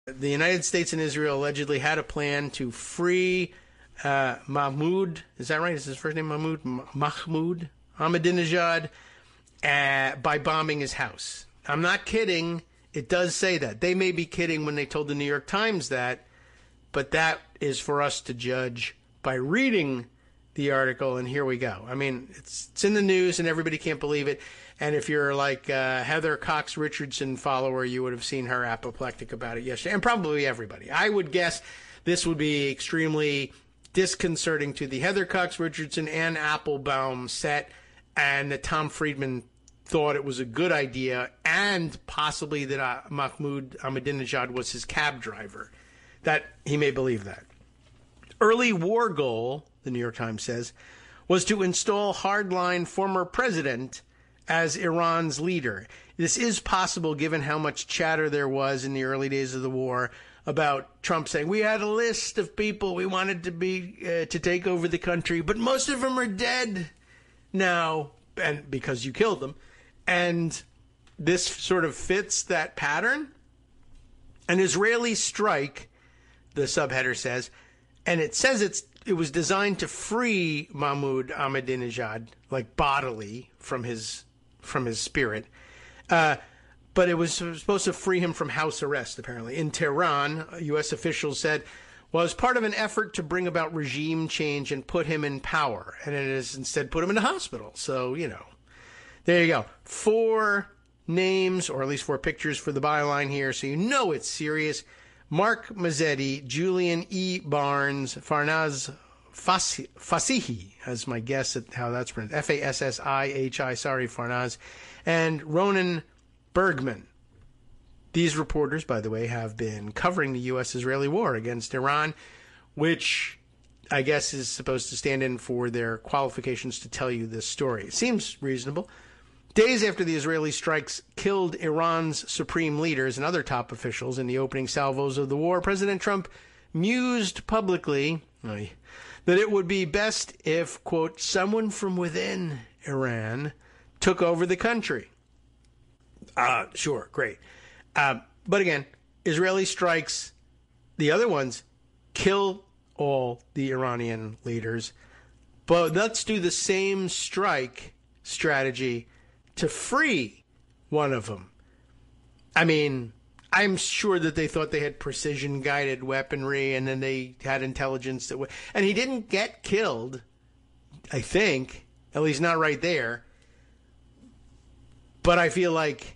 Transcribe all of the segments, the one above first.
The United States and Israel allegedly had a plan to free Mahmoud. Is that right? Is his first name Mahmoud? Mahmoud Ahmadinejad by bombing his house. I'm not kidding. It does say that. They may be kidding when they told the New York Times that, but that is for us to judge by reading the article, and here we go. I mean, it's in the news, and everybody can't believe it. And if you're like Heather Cox Richardson follower, you would have seen her apoplectic about it yesterday, and probably everybody. I would guess this would be extremely disconcerting to the Heather Cox Richardson and Applebaum set, and that Tom Friedman thought it was a good idea, and possibly that Mahmoud Ahmadinejad was his cab driver. That he may believe that. Early war goal, the New York Times says, was to install hardline former president as Iran's leader. This is possible given how much chatter there was in the early days of the war about Trump saying, we had a list of people we wanted to take over the country, but most of them are dead now, and because you killed them. And this sort of fits that pattern. An Israeli strike, the subheader says, and it says it was designed to free Mahmoud Ahmadinejad, like bodily from his spirit. But it was supposed to free him from house arrest, apparently. In Tehran, U.S. officials said, well, as part of an effort to bring about regime change and put him in power. And it is instead put him in a hospital. So, there you go. 4 names, or at least 4 pictures for the byline here, so you know it's serious. Mark Mazzetti, Julian E. Barnes, Farnaz Fasihi, as my guess at how that's pronounced. F-A-S-S-I-H-I, sorry, Farnaz. And Ronan Bergman. These reporters, by the way, have been covering the U.S.-Israeli war against Iran, which I guess is supposed to stand in for their qualifications to tell you this story. It seems reasonable. Days after the Israeli strikes killed Iran's supreme leaders and other top officials in the opening salvos of the war, President Trump mused publicly that it would be best if, quote, someone from within Iran took over the country. Sure, great. But again, Israeli strikes, the other ones, kill all the Iranian leaders. But let's do the same strike strategy to free one of them. I mean, I'm sure that they thought they had precision-guided weaponry, and then they had intelligence that and he didn't get killed, I think, at least not right there. But I feel like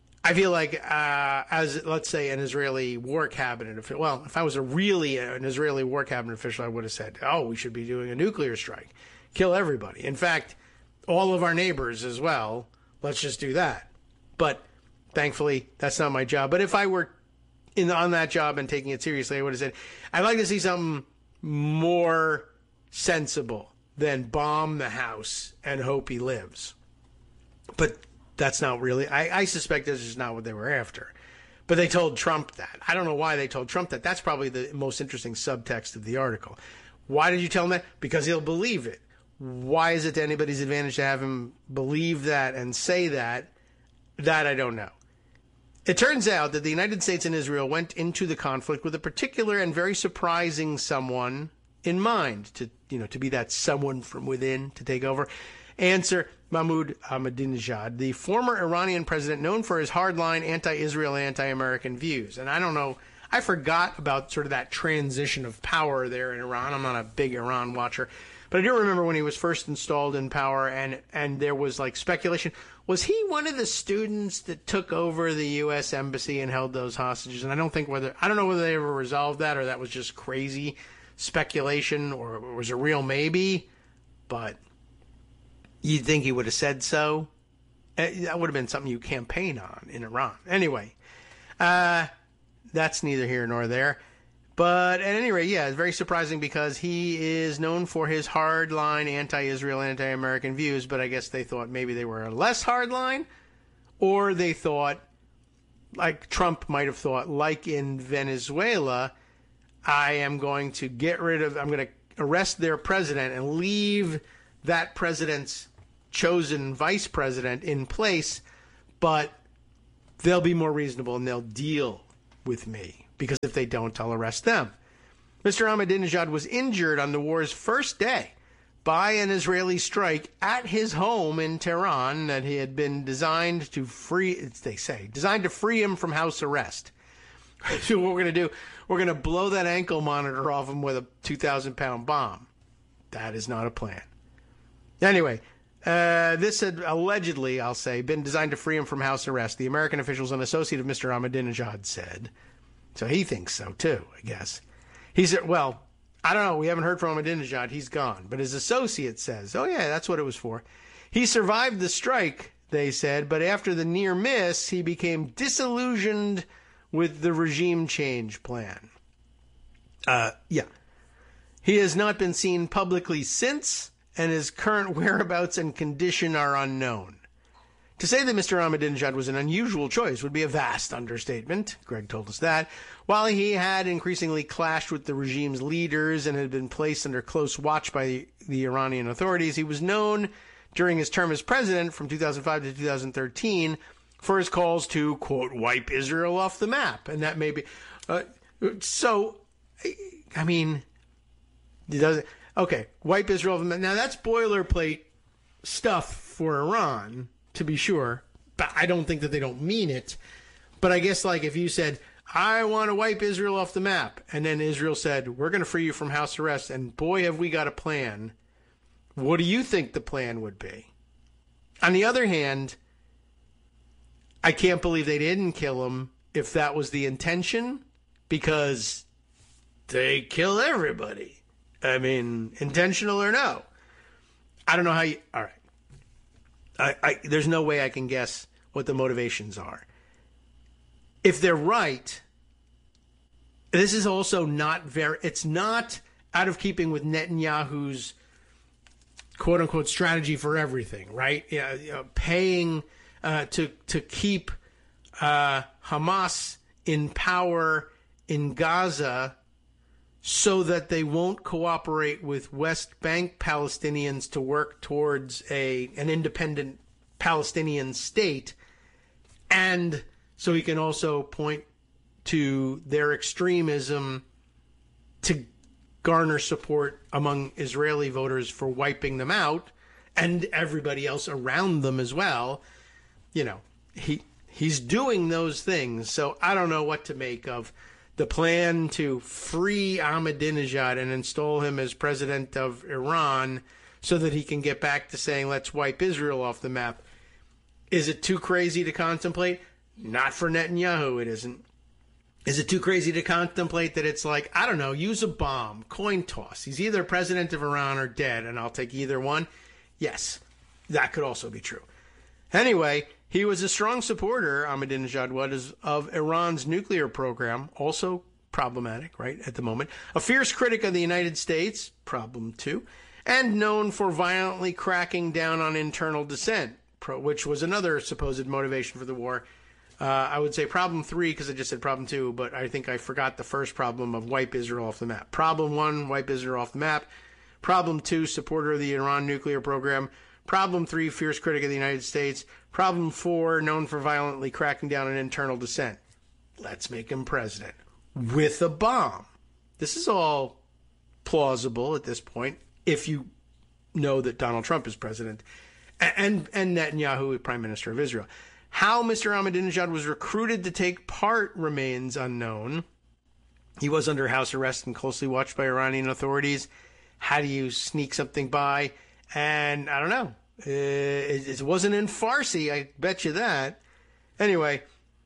as, let's say, an Israeli war cabinet official, well, if I was an Israeli war cabinet official, I would have said, we should be doing a nuclear strike. Kill everybody. In fact, all of our neighbors as well. Let's just do that. But thankfully, that's not my job. But if I were on that job and taking it seriously, I would have said, I'd like to see something more sensible than bomb the house and hope he lives. But that's not really, I suspect this is not what they were after. But they told Trump that. I don't know why they told Trump that. That's probably the most interesting subtext of the article. Why did you tell him that? Because he'll believe it. Why is it to anybody's advantage to have him believe that and say that? That I don't know. It turns out that the United States and Israel went into the conflict with a particular and very surprising someone in mind to be that someone from within to take over. Answer, Mahmoud Ahmadinejad, the former Iranian president known for his hardline anti-Israel, anti-American views. And I don't know, I forgot about sort of that transition of power there in Iran. I'm not a big Iran watcher. But I do remember when he was first installed in power and there was like speculation. Was he one of the students that took over the U.S. embassy and held those hostages? And I don't know whether they ever resolved that or that was just crazy speculation or was a real maybe. But you'd think he would have said so. That would have been something you campaign on in Iran. Anyway, that's neither here nor there. But at any rate, yeah, it's very surprising because he is known for his hardline anti-Israel, anti-American views, but I guess they thought maybe they were less hardline, or they thought, like Trump might have thought, like in Venezuela, I'm going to arrest their president and leave that president's chosen vice president in place, but they'll be more reasonable and they'll deal with me. because if they don't, I'll arrest them. Mr. Ahmadinejad was injured on the war's first day by an Israeli strike at his home in Tehran that he had been designed to free him from house arrest. So what we're going to do, we're going to blow that ankle monitor off him with a 2,000-pound bomb. That is not a plan. Anyway, this had allegedly, I'll say, been designed to free him from house arrest. The American officials, an associate of Mr. Ahmadinejad, said. So he thinks so, too, I guess. He said, well, I don't know. We haven't heard from Ahmadinejad. He's gone. But his associate says, oh, yeah, that's what it was for. He survived the strike, they said, but after the near miss, he became disillusioned with the regime change plan. Yeah. He has not been seen publicly since, and his current whereabouts and condition are unknown. To say that Mr. Ahmadinejad was an unusual choice would be a vast understatement. Greg told us that. While he had increasingly clashed with the regime's leaders and had been placed under close watch by the Iranian authorities, he was known during his term as president from 2005 to 2013 for his calls to, quote, wipe Israel off the map. And that may be... Okay, wipe Israel off the map. Now, that's boilerplate stuff for Iran, to be sure, but I don't think that they don't mean it. But I guess, like, if you said, I want to wipe Israel off the map, and then Israel said, we're going to free you from house arrest, and boy, have we got a plan, what do you think the plan would be? On the other hand, I can't believe they didn't kill him if that was the intention, because they kill everybody. I mean, intentional or no. I don't know how you... All right. There's no way I can guess what the motivations are. If they're right, this is also not very... It's not out of keeping with Netanyahu's quote-unquote strategy for everything, right? Paying to keep Hamas in power in Gaza so that they won't cooperate with West Bank Palestinians to work towards an independent Palestinian state, and so he can also point to their extremism to garner support among Israeli voters for wiping them out, and everybody else around them as well. You know, he's doing those things, so I don't know what to make of the plan to free Ahmadinejad and install him as president of Iran so that he can get back to saying, let's wipe Israel off the map. Is it too crazy to contemplate? Not for Netanyahu, it isn't. Is it too crazy to contemplate that it's like, I don't know, use a bomb, coin toss. He's either president of Iran or dead, and I'll take either one? Yes, that could also be true. Anyway, he was a strong supporter, Ahmadinejad was, of Iran's nuclear program, also problematic, right, at the moment. A fierce critic of the United States, problem two, and known for violently cracking down on internal dissent, which was another supposed motivation for the war. I would say problem three because I just said problem two, but I think I forgot the first problem of wipe Israel off the map. Problem one, wipe Israel off the map. Problem two, supporter of the Iran nuclear program. Problem three, fierce critic of the United States. Problem four, known for violently cracking down on internal dissent. Let's make him president with a bomb. This is all plausible at this point, if you know that Donald Trump is president and Netanyahu prime minister of Israel. How Mr. Ahmadinejad was recruited to take part remains unknown. He was under house arrest and closely watched by Iranian authorities. How do you sneak something by? And I don't know. It wasn't in Farsi, I bet you that. Anyway,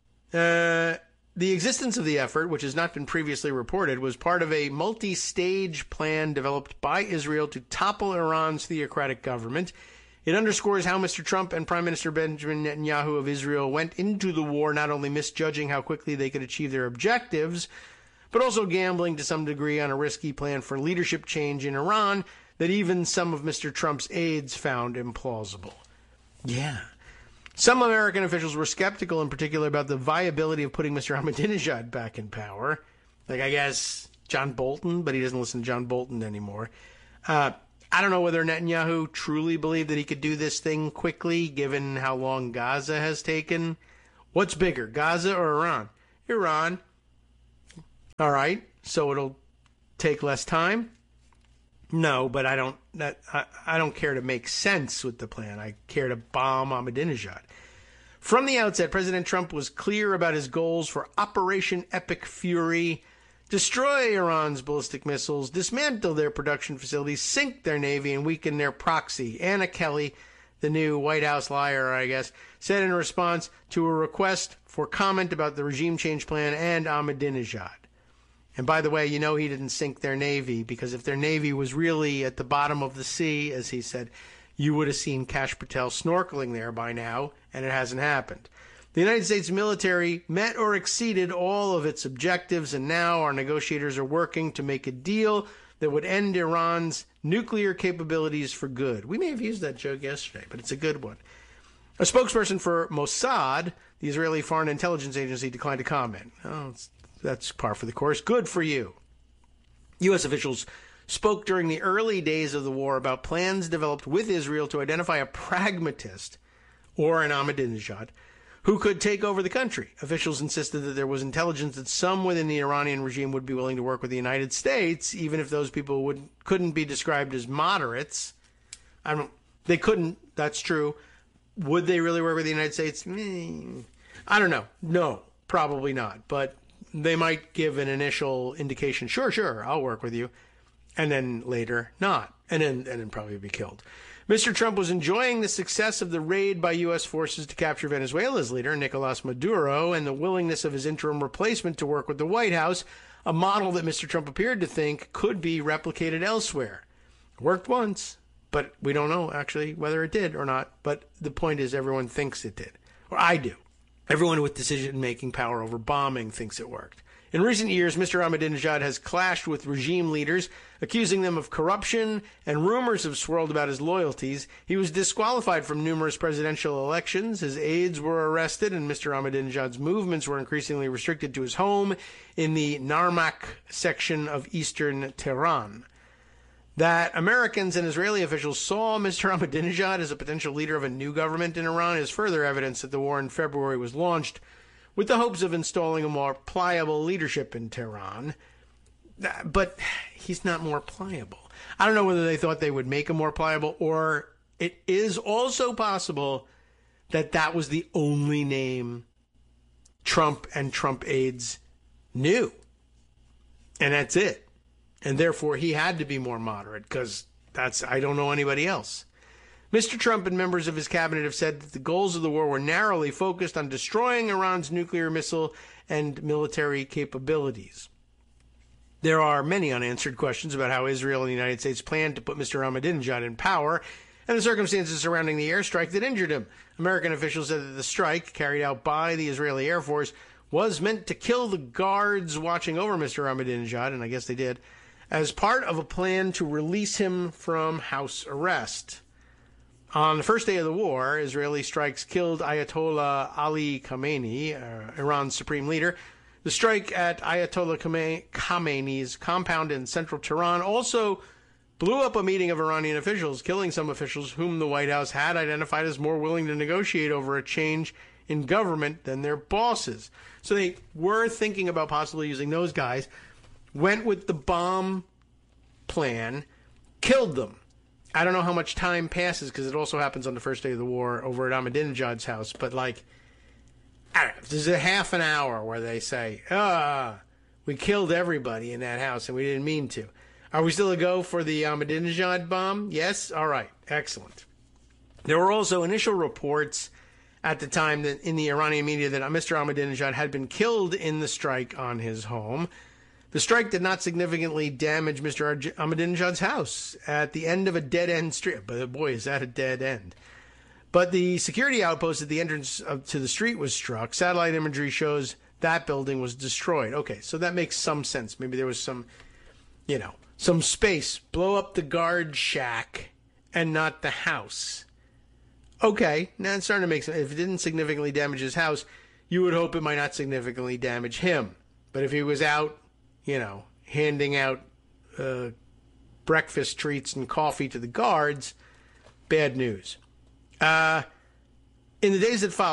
the existence of the effort, which has not been previously reported, was part of a multi-stage plan developed by Israel to topple Iran's theocratic government. It underscores how Mr. Trump and Prime Minister Benjamin Netanyahu of Israel went into the war not only misjudging how quickly they could achieve their objectives, but also gambling to some degree on a risky plan for leadership change in Iran that even some of Mr. Trump's aides found implausible. Yeah. Some American officials were skeptical in particular about the viability of putting Mr. Ahmadinejad back in power. Like, I guess, John Bolton, but he doesn't listen to John Bolton anymore. I don't know whether Netanyahu truly believed that he could do this thing quickly, given how long Gaza has taken. What's bigger, Gaza or Iran? Iran. All right, so it'll take less time? No, but I don't care to make sense with the plan. I care to bomb Ahmadinejad. From the outset, President Trump was clear about his goals for Operation Epic Fury: destroy Iran's ballistic missiles, dismantle their production facilities, sink their navy, and weaken their proxy. Anna Kelly, the new White House liar, I guess, said in response to a request for comment about the regime change plan and Ahmadinejad. And by the way, he didn't sink their navy, because if their navy was really at the bottom of the sea, as he said, you would have seen Kash Patel snorkeling there by now, and it hasn't happened. The United States military met or exceeded all of its objectives, and now our negotiators are working to make a deal that would end Iran's nuclear capabilities for good. We may have used that joke yesterday, but it's a good one. A spokesperson for Mossad, the Israeli Foreign Intelligence Agency, declined to comment. Oh, that's par for the course. Good for you. U.S. officials spoke during the early days of the war about plans developed with Israel to identify a pragmatist, or an Ahmadinejad, who could take over the country. Officials insisted that there was intelligence that some within the Iranian regime would be willing to work with the United States, even if those people couldn't be described as moderates. They couldn't, that's true. Would they really work with the United States? I don't know. No, probably not. But they might give an initial indication, sure, I'll work with you. And then later, not. And then probably be killed. Mr. Trump was enjoying the success of the raid by U.S. forces to capture Venezuela's leader, Nicolas Maduro, and the willingness of his interim replacement to work with the White House, a model that Mr. Trump appeared to think could be replicated elsewhere. Worked once, but we don't know, actually, whether it did or not. But the point is, everyone thinks it did. Or I do. Everyone with decision-making power over bombing thinks it worked. In recent years, Mr. Ahmadinejad has clashed with regime leaders, accusing them of corruption, and rumors have swirled about his loyalties. He was disqualified from numerous presidential elections. His aides were arrested, and Mr. Ahmadinejad's movements were increasingly restricted to his home in the Narmak section of eastern Tehran. That Americans and Israeli officials saw Mr. Ahmadinejad as a potential leader of a new government in Iran is further evidence that the war in February was launched with the hopes of installing a more pliable leadership in Tehran. But he's not more pliable. I don't know whether they thought they would make him more pliable, or it is also possible that that was the only name Trump and Trump aides knew. And that's it. And therefore, he had to be more moderate, because I don't know anybody else. Mr. Trump and members of his cabinet have said that the goals of the war were narrowly focused on destroying Iran's nuclear missile and military capabilities. There are many unanswered questions about how Israel and the United States planned to put Mr. Ahmadinejad in power and the circumstances surrounding the airstrike that injured him. American officials said that the strike, carried out by the Israeli Air Force, was meant to kill the guards watching over Mr. Ahmadinejad, and I guess they did, as part of a plan to release him from house arrest. On the first day of the war, Israeli strikes killed Ayatollah Ali Khamenei, Iran's supreme leader. The strike at Ayatollah Khamenei's compound in central Tehran also blew up a meeting of Iranian officials, killing some officials whom the White House had identified as more willing to negotiate over a change in government than their bosses. So they were thinking about possibly using those guys, went with the bomb plan, killed them. I don't know how much time passes, because it also happens on the first day of the war over at Ahmadinejad's house, but I don't know, there's a half an hour where they say, we killed everybody in that house and we didn't mean to. Are we still a go for the Ahmadinejad bomb? Yes? All right. Excellent. There were also initial reports at the time that in the Iranian media that Mr. Ahmadinejad had been killed in the strike on his home. The strike did not significantly damage Mr. Ahmadinejad's house at the end of a dead-end street. But boy, is that a dead end. But the security outpost at the entrance to the street was struck. Satellite imagery shows that building was destroyed. Okay, so that makes some sense. Maybe there was some space. Blow up the guard shack and not the house. Okay, now it's starting to make sense. If it didn't significantly damage his house, you would hope it might not significantly damage him. But if he was out, handing out breakfast treats and coffee to the guards, bad news. In the days that followed,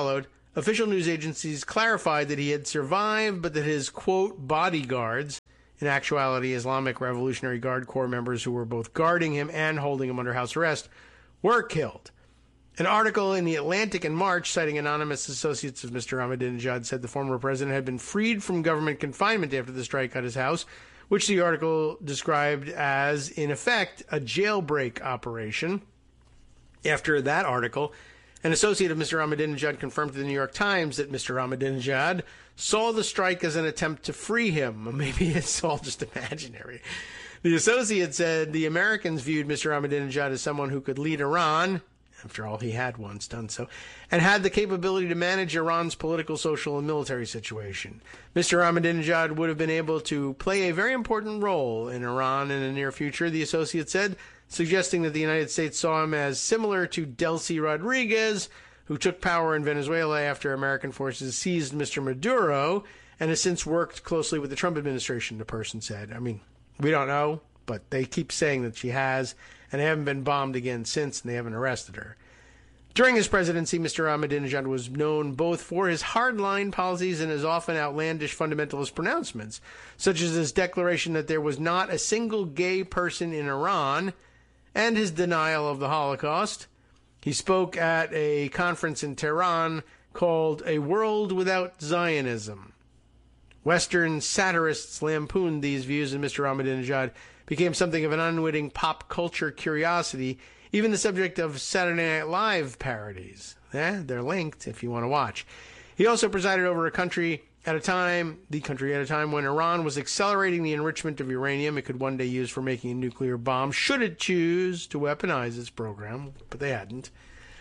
official news agencies clarified that he had survived, but that his, quote, bodyguards, in actuality Islamic Revolutionary Guard Corps members who were both guarding him and holding him under house arrest, were killed. An article in The Atlantic in March, citing anonymous associates of Mr. Ahmadinejad, said the former president had been freed from government confinement after the strike at his house, which the article described as, in effect, a jailbreak operation. After that article, an associate of Mr. Ahmadinejad confirmed to the New York Times that Mr. Ahmadinejad saw the strike as an attempt to free him. Maybe it's all just imaginary. The associate said the Americans viewed Mr. Ahmadinejad as someone who could lead Iran, after all, he had once done so, and had the capability to manage Iran's political, social, and military situation. Mr. Ahmadinejad would have been able to play a very important role in Iran in the near future, the associate said, suggesting that the United States saw him as similar to Delcy Rodriguez, who took power in Venezuela after American forces seized Mr. Maduro, and has since worked closely with the Trump administration, the person said. I mean, we don't know, but they keep saying that she has, and they haven't been bombed again since, and they haven't arrested her. During his presidency, Mr. Ahmadinejad was known both for his hardline policies and his often outlandish fundamentalist pronouncements, such as his declaration that there was not a single gay person in Iran, and his denial of the Holocaust. He spoke at a conference in Tehran called A World Without Zionism. Western satirists lampooned these views, and Mr. Ahmadinejad became something of an unwitting pop culture curiosity, even the subject of Saturday Night Live parodies. They're linked if you want to watch. He also presided over the country at a time when Iran was accelerating the enrichment of uranium it could one day use for making a nuclear bomb, should it choose to weaponize its program, but they hadn't.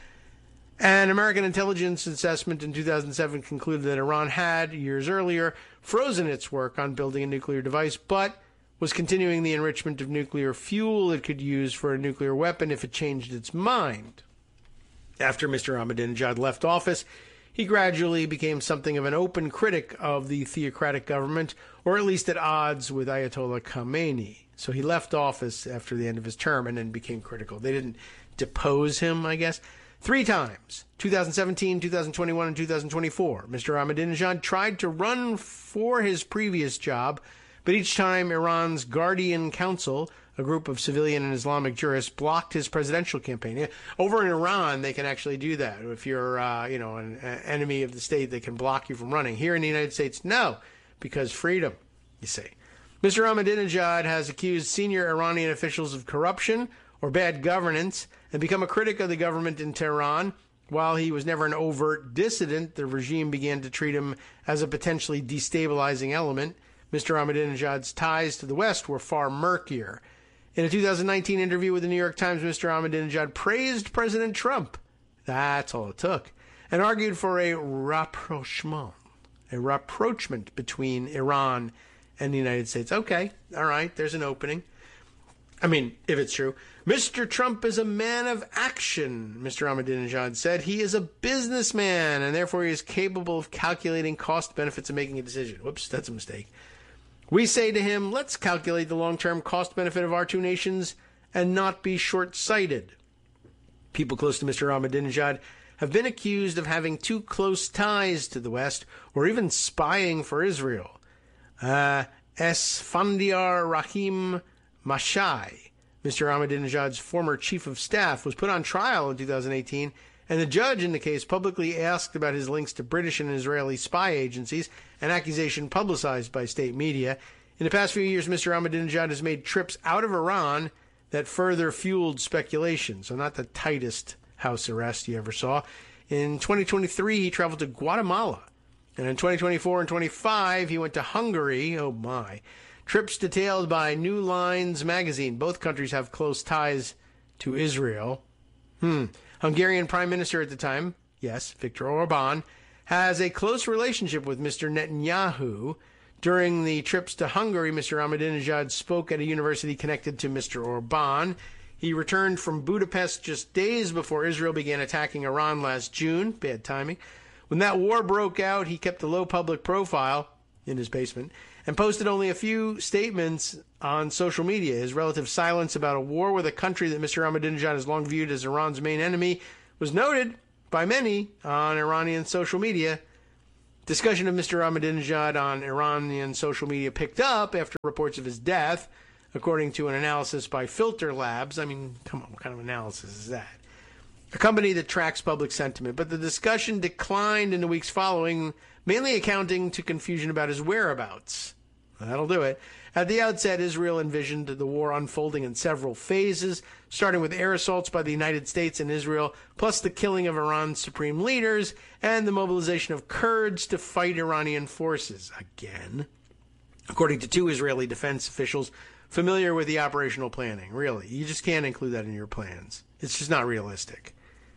An American intelligence assessment in 2007 concluded that Iran had, years earlier, frozen its work on building a nuclear device, but was continuing the enrichment of nuclear fuel it could use for a nuclear weapon if it changed its mind. After Mr. Ahmadinejad left office, he gradually became something of an open critic of the theocratic government, or at least at odds with Ayatollah Khamenei. So he left office after the end of his term and then became critical. They didn't depose him, I guess. 3 times, 2017, 2021, and 2024, Mr. Ahmadinejad tried to run for his previous job, but each time Iran's Guardian Council, a group of civilian and Islamic jurists, blocked his presidential campaign. Over in Iran, they can actually do that. If you're, an enemy of the state, they can block you from running. Here in the United States, no, because freedom, you see. Mr. Ahmadinejad has accused senior Iranian officials of corruption or bad governance and become a critic of the government in Tehran. While he was never an overt dissident, the regime began to treat him as a potentially destabilizing element. Mr. Ahmadinejad's ties to the West were far murkier. In a 2019 interview with the New York Times, Mr. Ahmadinejad praised President Trump. That's all it took. And argued for a rapprochement between Iran and the United States. Okay, all right, there's an opening. I mean, if it's true. Mr. Trump is a man of action, Mr. Ahmadinejad said. He is a businessman, and therefore he is capable of calculating cost benefits and making a decision. Whoops, that's a mistake. We say to him, let's calculate the long-term cost benefit of our two nations and not be short-sighted. People close to Mr. Ahmadinejad have been accused of having too close ties to the West or even spying for Israel. Esfandiar Rahim Mashai, Mr. Ahmadinejad's former chief of staff, was put on trial in 2018, and the judge in the case publicly asked about his links to British and Israeli spy agencies, an accusation publicized by state media. In the past few years, Mr. Ahmadinejad has made trips out of Iran that further fueled speculation, so not the tightest house arrest you ever saw. In 2023, he traveled to Guatemala, and in 2024 and 25, he went to Hungary. Oh my. Trips detailed by New Lines magazine. Both countries have close ties to Israel. Hungarian Prime Minister at the time, yes, Viktor Orban, has a close relationship with Mr. Netanyahu. During the trips to Hungary, Mr. Ahmadinejad spoke at a university connected to Mr. Orban. He returned from Budapest just days before Israel began attacking Iran last June. Bad timing. When that war broke out, he kept a low public profile in his basement and posted only a few statements on social media. His relative silence about a war with a country that Mr. Ahmadinejad has long viewed as Iran's main enemy was noted by many on Iranian social media. Discussion of Mr. Ahmadinejad on Iranian social media picked up after reports of his death, according to an analysis by Filter Labs. I mean, come on, what kind of analysis is that? A company that tracks public sentiment. But the discussion declined in the weeks following, mainly accounting to confusion about his whereabouts. That'll do it. At the outset, Israel envisioned the war unfolding in several phases, starting with air assaults by the United States and Israel, plus the killing of Iran's supreme leaders and the mobilization of Kurds to fight Iranian forces again, according to two Israeli defense officials familiar with the operational planning. Really, you just can't include that in your plans. It's just not realistic.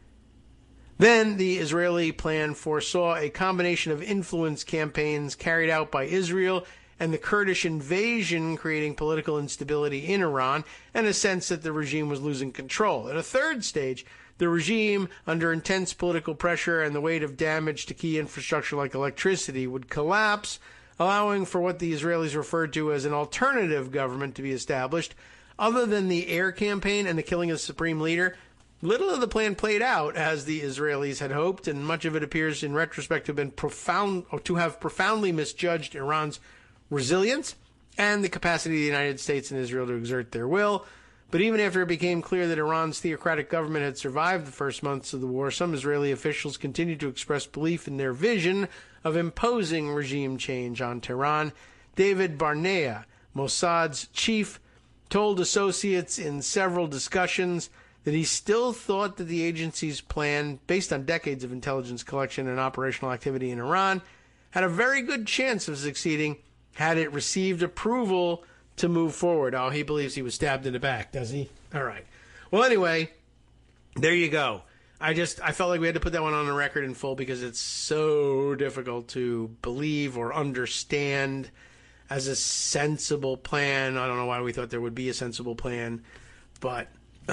Then the Israeli plan foresaw a combination of influence campaigns carried out by Israel and the Kurdish invasion, creating political instability in Iran and a sense that the regime was losing control. At a third stage, the regime, under intense political pressure and the weight of damage to key infrastructure like electricity, would collapse, allowing for what the Israelis referred to as an alternative government to be established. Other than the air campaign and the killing of the supreme leader, little of the plan played out as the Israelis had hoped, and much of it appears in retrospect to have profoundly misjudged Iran's resilience and the capacity of the United States and Israel to exert their will. But even after it became clear that Iran's theocratic government had survived the first months of the war, some Israeli officials continued to express belief in their vision of imposing regime change on Tehran. David Barnea, Mossad's chief, told associates in several discussions that he still thought that the agency's plan, based on decades of intelligence collection and operational activity in Iran, had a very good chance of succeeding had it received approval to move forward. Oh, he believes he was stabbed in the back, does he? All right. Well, anyway, there you go. I felt like we had to put that one on the record in full because it's so difficult to believe or understand as a sensible plan. I don't know why we thought there would be a sensible plan, but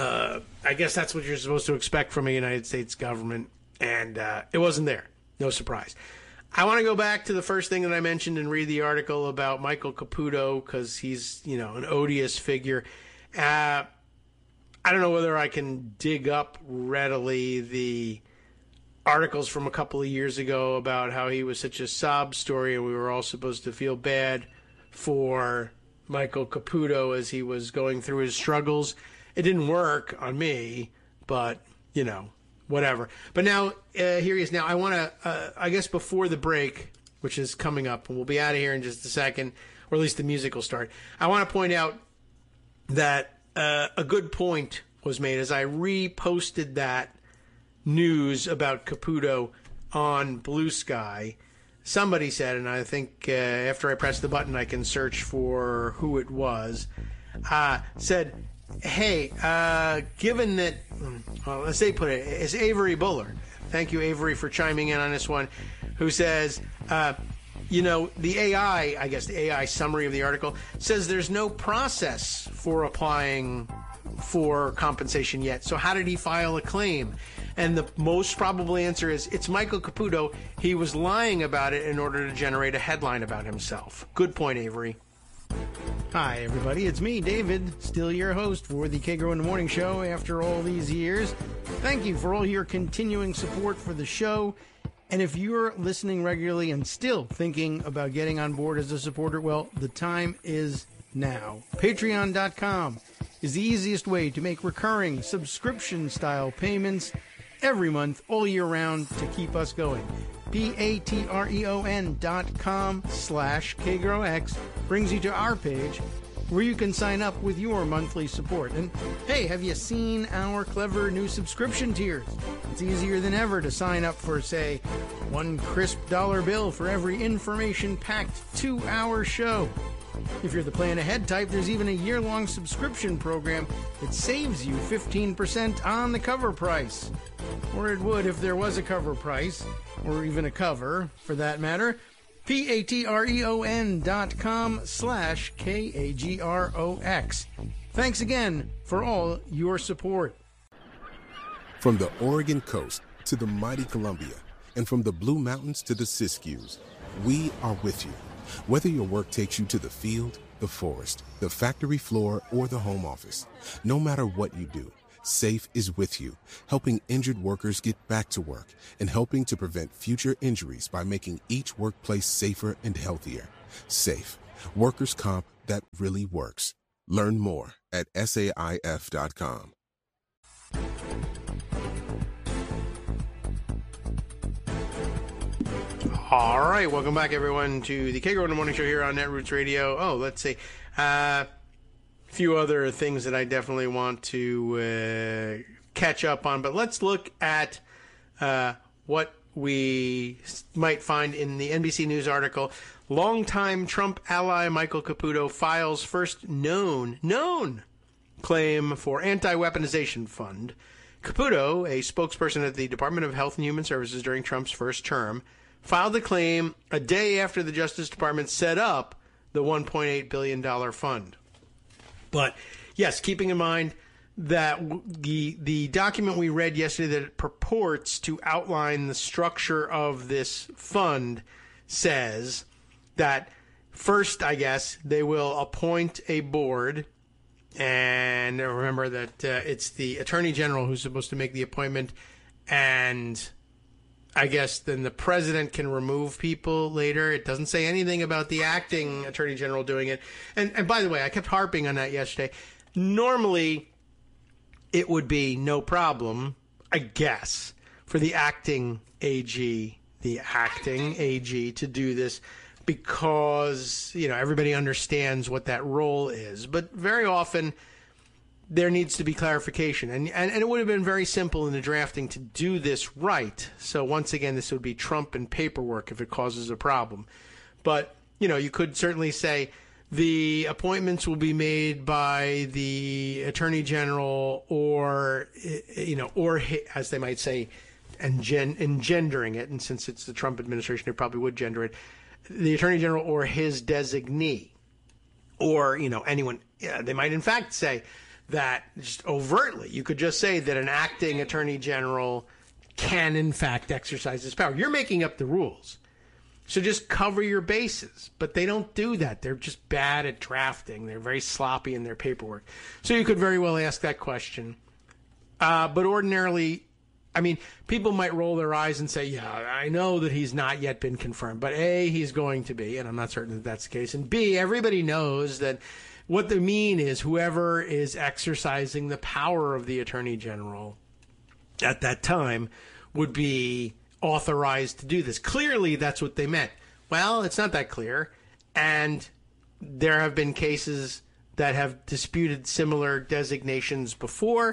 I guess that's what you're supposed to expect from a United States government, and it wasn't there. No surprise. I want to go back to the first thing that I mentioned and read the article about Michael Caputo because he's, an odious figure. I don't know whether I can dig up readily the articles from a couple of years ago about how he was such a sob story and we were all supposed to feel bad for Michael Caputo as he was going through his struggles. It didn't work on me, but, whatever. But now, here he is. Now, I want to, I guess before the break, which is coming up, and we'll be out of here in just a second, or at least the music will start, I want to point out that a good point was made as I reposted that news about Caputo on Blue Sky. Somebody said, and I think after I press the button I can search for who it was, said, hey, given that, well, as they put it, it's Avery Bullard. Thank you, Avery, for chiming in on this one, who says, the AI, I guess the AI summary of the article, says there's no process for applying for compensation yet. So how did he file a claim? And the most probable answer is it's Michael Caputo. He was lying about it in order to generate a headline about himself. Good point, Avery. Hi, everybody. It's me, David, still your host for the Kagro in the Morning Show after all these years. Thank you for all your continuing support for the show. And if you're listening regularly and still thinking about getting on board as a supporter, well, the time is now. Patreon.com is the easiest way to make recurring subscription-style payments every month, all year round, to keep us going. patreon.com/KagroX brings you to our page where you can sign up with your monthly support. And hey, have you seen our clever new subscription tiers? It's easier than ever to sign up for, say, one crisp dollar bill for every information-packed 2-hour show. If you're the plan ahead type, there's even a year-long subscription program that saves you 15% on the cover price. Or it would if there was a cover price, or even a cover, for that matter. patreon.com/KAGROX. Thanks again for all your support. From the Oregon coast to the mighty Columbia, and from the Blue Mountains to the Siskiyous, we are with you. Whether your work takes you to the field, the forest, the factory floor, or the home office, no matter what you do, SAFE is with you, helping injured workers get back to work and helping to prevent future injuries by making each workplace safer and healthier. SAFE, workers' comp that really works. Learn more at SAIF.com. All right, welcome back, everyone, to the Kagro in the Morning Show here on Netroots Radio. Oh, let's see. A few other things that I definitely want to catch up on, but let's look at what we might find in the NBC News article. Longtime Trump ally Michael Caputo files first known claim for anti-weaponization fund. Caputo, a spokesperson at the Department of Health and Human Services during Trump's first term, filed a claim a day after the Justice Department set up the $1.8 billion fund. But, yes, keeping in mind that the document we read yesterday that purports to outline the structure of this fund says that first, I guess, they will appoint a board. And remember that it's the Attorney General who's supposed to make the appointment, and I guess then the president can remove people later. It doesn't say anything about the acting Attorney General doing it. And by the way, I kept harping on that yesterday. Normally, it would be no problem, I guess, for the acting AG to do this because, everybody understands what that role is. But very often, there needs to be clarification. And it would have been very simple in the drafting to do this right. So once again, this would be Trump and paperwork if it causes a problem. But, you could certainly say the appointments will be made by the Attorney General or as they might say, engendering it. And since it's the Trump administration, they probably would gender it. The Attorney General or his designee or, anyone. Yeah, they might in fact say that just overtly, you could just say that an acting Attorney General can in fact exercise his power. You're making up the rules. So just cover your bases. But they don't do that. They're just bad at drafting. They're very sloppy in their paperwork. So you could very well ask that question. But ordinarily, people might roll their eyes and say, yeah, I know that he's not yet been confirmed. But A, he's going to be, and I'm not certain that that's the case. And B, everybody knows that what they mean is whoever is exercising the power of the Attorney General at that time would be authorized to do this. Clearly, that's what they meant. Well, it's not that clear. And there have been cases that have disputed similar designations before.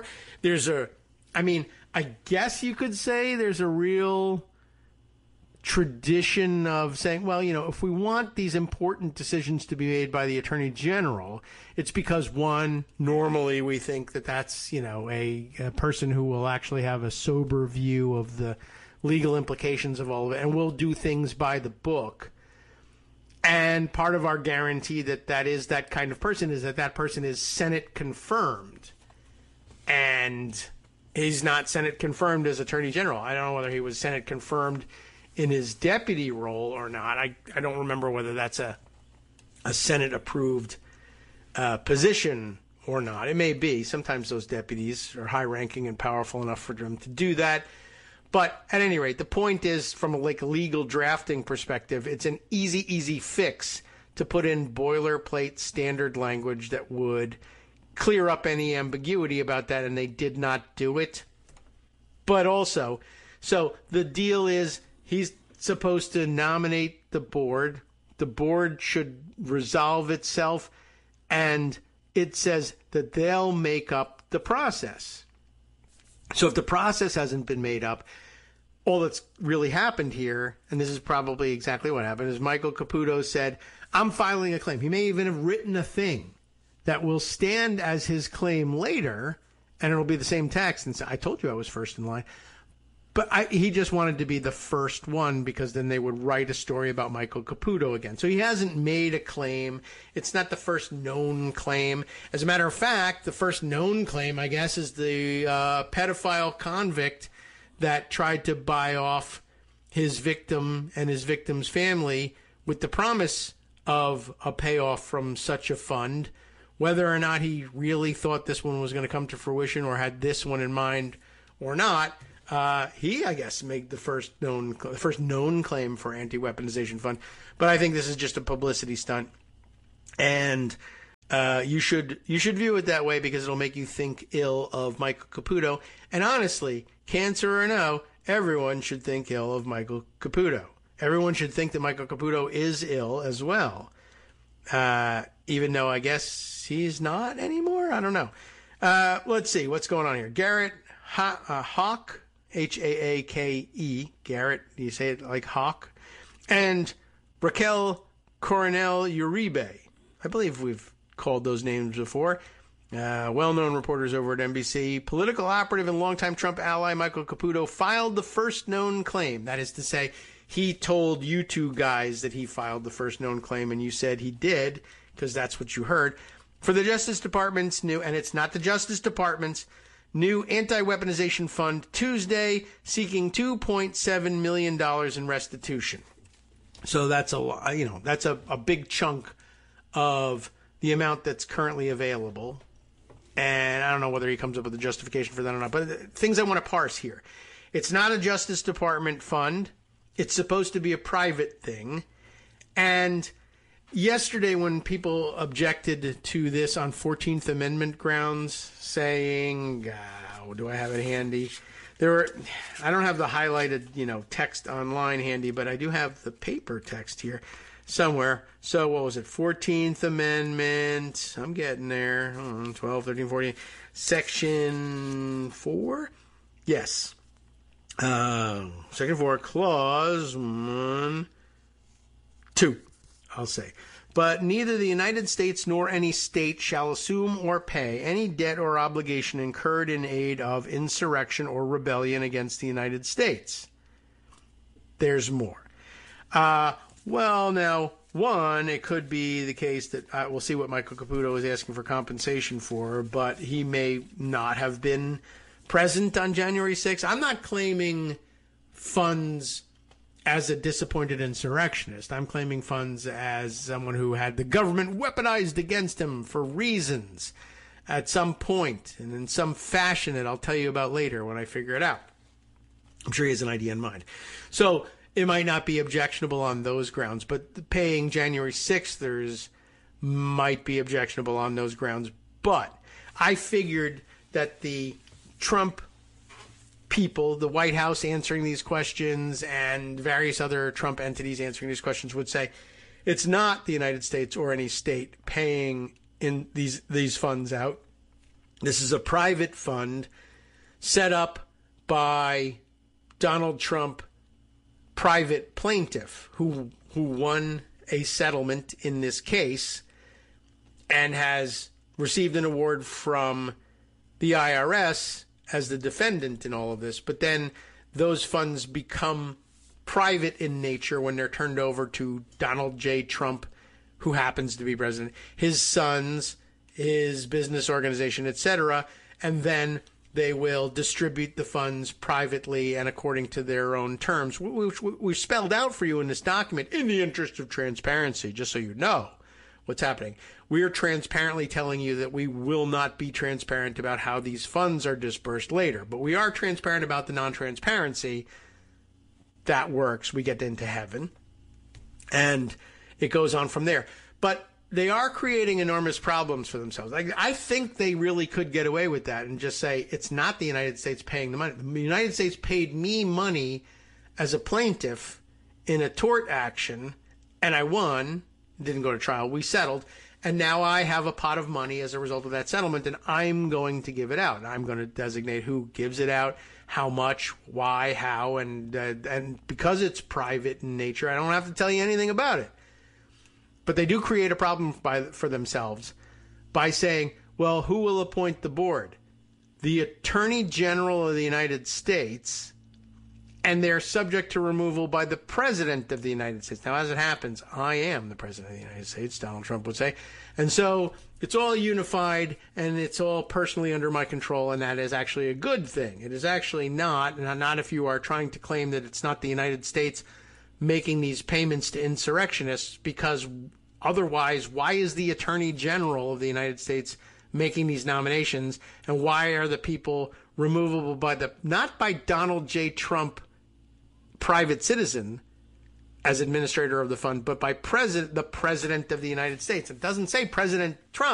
I guess you could say there's a real tradition of saying, well, if we want these important decisions to be made by the Attorney General, it's because, one, normally we think that that's, a person who will actually have a sober view of the legal implications of all of it and will do things by the book. And part of our guarantee that is that kind of person is that person is Senate confirmed. And he's not Senate confirmed as Attorney General. I don't know whether he was Senate confirmed in his deputy role or not. I don't remember whether that's a Senate-approved position or not. It may be. Sometimes those deputies are high-ranking and powerful enough for them to do that. But at any rate, the point is, from a legal drafting perspective, it's an easy fix to put in boilerplate standard language that would clear up any ambiguity about that, and they did not do it. But also, so the deal is he's supposed to nominate the board. The board should resolve itself, and it says that they'll make up the process. So if the process hasn't been made up, all that's really happened here, and this is probably exactly what happened, is Michael Caputo said, I'm filing a claim. He may even have written a thing that will stand as his claim later, and it'll be the same text. And say, I told you I was first in line. But he just wanted to be the first one because then they would write a story about Michael Caputo again. So he hasn't made a claim. It's not the first known claim. As a matter of fact, the first known claim, I guess, is the pedophile convict that tried to buy off his victim and his victim's family with the promise of a payoff from such a fund whether or not he really thought this one was going to come to fruition or had this one in mind or not, he, I guess, made the first known claim for anti-weaponization fund. But I think this is just a publicity stunt, and you should view it that way because it'll make you think ill of Michael Caputo. And honestly, cancer or no, everyone should think ill of Michael Caputo. Everyone should think that Michael Caputo is ill as well, even though I guess he's not anymore. I don't know. Let's see what's going on here. Garrett Hawk, Haake, Garrett. Do you say it like Hawk? And Raquel Coronel Uribe. I believe we've called those names before. Well-known reporters over at NBC. Political operative and longtime Trump ally Michael Caputo filed the first known claim. That is to say, he told you two guys that he filed the first known claim, and you said he did, because that's what you heard, for the Justice Department's new, and it's not the Justice Department's, new anti-weaponization fund Tuesday, seeking $2.7 million in restitution. So that's that's a big chunk of the amount that's currently available. And I don't know whether he comes up with a justification for that or not. But things I want to parse here. It's not a Justice Department fund. It's supposed to be a private thing. And yesterday when people objected to this on 14th Amendment grounds, saying, do I have it handy? I don't have the highlighted, text online handy, but I do have the paper text here somewhere. So what was it? 14th Amendment. I'm getting there. 12, 13, 14. Section 4? Yes. Section 4, clause 1, 2, I'll say. But neither the United States nor any state shall assume or pay any debt or obligation incurred in aid of insurrection or rebellion against the United States. There's more. Well, now, one, it could be the case that we'll see what Michael Caputo is asking for compensation for, but he may not have been present on January 6th. I'm not claiming funds as a disappointed insurrectionist. I'm claiming funds as someone who had the government weaponized against him for reasons at some point and in some fashion that I'll tell you about later when I figure it out. I'm sure he has an idea in mind. So it might not be objectionable on those grounds, but paying January 6thers might be objectionable on those grounds. But I figured that the Trump people, the White House answering these questions and various other Trump entities answering these questions would say it's not the United States or any state paying in these funds out. This is a private fund set up by Donald Trump, private plaintiff who won a settlement in this case and has received an award from the IRS as the defendant in all of this, but then those funds become private in nature when they're turned over to Donald J. Trump, who happens to be president, his sons, his business organization, etc., and then they will distribute the funds privately and according to their own terms, which we spelled out for you in this document in the interest of transparency, just so you know what's happening. We are transparently telling you that we will not be transparent about how these funds are dispersed later, but we are transparent about the non-transparency. That works. We get into heaven, and it goes on from there. But they are creating enormous problems for themselves. I think they really could get away with that and just say it's not the United States paying the money. The United States paid me money as a plaintiff in a tort action, and I won. Didn't go to trial. We settled. And now I have a pot of money as a result of that settlement, and I'm going to give it out. And I'm going to designate who gives it out, how much, why, how, and because it's private in nature, I don't have to tell you anything about it. But they do create a problem for themselves by saying, well, who will appoint the board? The Attorney General of the United States, and they're subject to removal by the President of the United States. Now, as it happens, I am the President of the United States, Donald Trump would say. And so it's all unified, and it's all personally under my control, and that is actually a good thing. It is actually not, and not if you are trying to claim that it's not the United States making these payments to insurrectionists, because otherwise, why is the Attorney General of the United States making these nominations, and why are the people removable by not by Donald J. Trump, private citizen, as administrator of the fund, but by the President of the United States? It doesn't say President Trump.